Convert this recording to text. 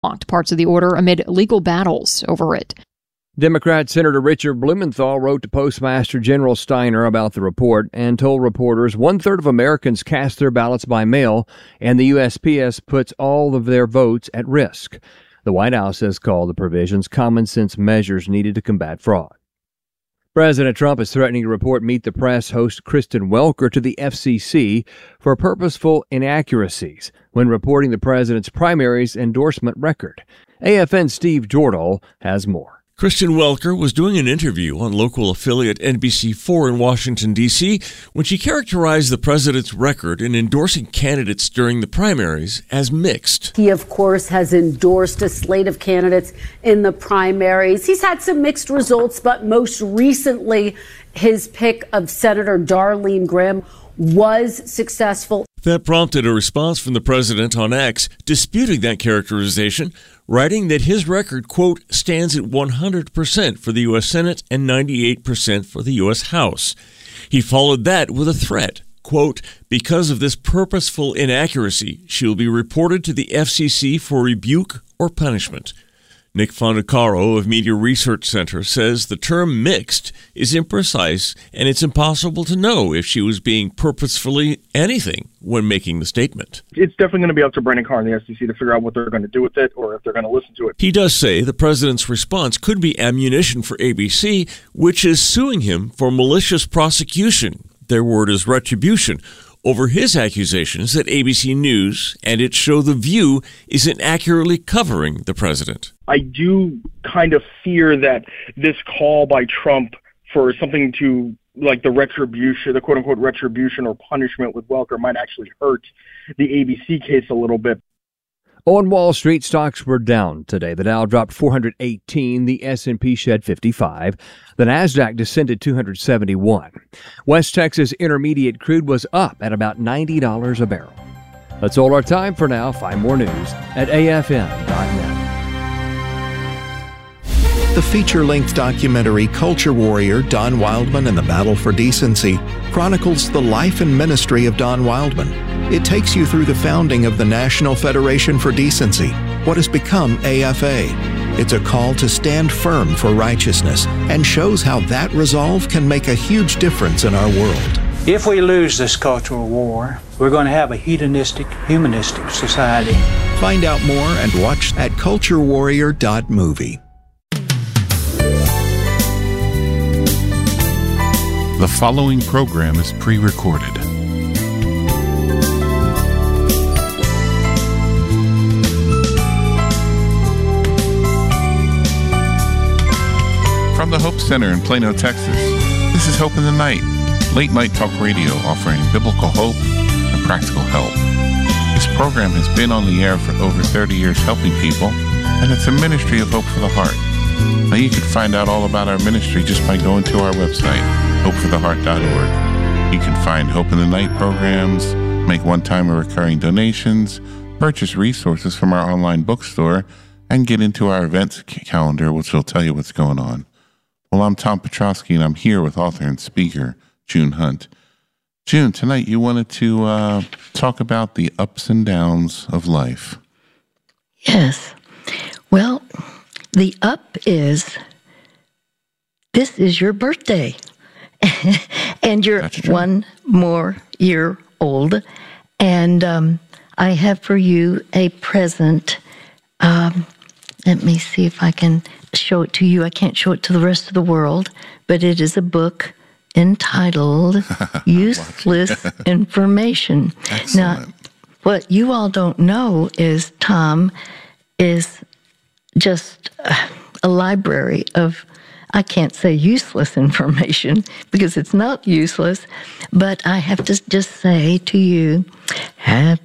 blocked parts of the order amid legal battles over it. Democrat Senator Richard Blumenthal wrote to Postmaster General Steiner about the report and told reporters 1/3 of Americans cast their ballots by mail, and the USPS puts all of their votes at risk. The White House has called the provisions common sense measures needed to combat fraud. President Trump is threatening to report Meet the Press host Kristen Welker to the FCC for purposeful inaccuracies when reporting the president's primaries endorsement record. AFN's Steve Jordahl has more. Kristen Welker was doing an interview on local affiliate NBC4 in Washington, D.C., when she characterized the president's record in endorsing candidates during the primaries as mixed. He, of course, has endorsed a slate of candidates in the primaries. He's had some mixed results, but most recently, his pick of Senator Darlene Graham was successful. That prompted a response from the president on X disputing that characterization, writing that his record, quote, stands at 100% for the U.S. Senate and 98% for the U.S. House. He followed that with a threat, quote, because of this purposeful inaccuracy, she will be reported to the FCC for rebuke or punishment. Nick Fondacaro of Media Research Center says the term mixed is imprecise and it's impossible to know if she was being purposefully anything when making the statement. It's definitely going to be up to Brendan Carr and the FCC to figure out what they're going to do with it or if they're going to listen to it. He does say the president's response could be ammunition for ABC, which is suing him for malicious prosecution. Their word is retribution over his accusations that ABC News and its show The View isn't accurately covering the president. I do kind of fear that this call by Trump for something to like the retribution, the quote-unquote retribution or punishment with Welker might actually hurt the ABC case a little bit. On Wall Street, stocks were down today. The Dow dropped 418, the S&P shed 55, the Nasdaq descended 271. West Texas Intermediate crude was up at about $90 a barrel. That's all our time for now. Find more news at afn.net. The feature-length documentary Culture Warrior, Don Wildman and the Battle for Decency chronicles the life and ministry of Don Wildman. It takes you through the founding of the National Federation for Decency, what has become AFA. It's a call to stand firm for righteousness and shows how that resolve can make a huge difference in our world. If we lose this cultural war, we're going to have a hedonistic, humanistic society. Find out more and watch at culturewarrior.movie. The following program is pre-recorded. From the Hope Center in Plano, Texas, this is Hope in the Night, late-night talk radio offering biblical hope and practical help. This program has been on the air for over 30 years helping people, and it's a ministry of Hope for the Heart. Now you can find out all about our ministry just by going to our website, hopefortheheart.org. You can find Hope in the Night programs, make one-time or recurring donations, purchase resources from our online bookstore, and get into our events calendar, which will tell you what's going on. Well, I'm Tom Petrosky, and I'm here with author and speaker June Hunt. June, tonight you wanted to talk about the ups and downs of life. Yes. Well, the up is, this is your birthday. And you're 1 more year old. And I have for you a present. Let me see if I can show it to you. I can't show it to the rest of the world, but it is a book entitled Useless Information. Excellent. Now, what you all don't know is Tom is just a library of, I can't say useless information because it's not useless, but I have to just say to you, happy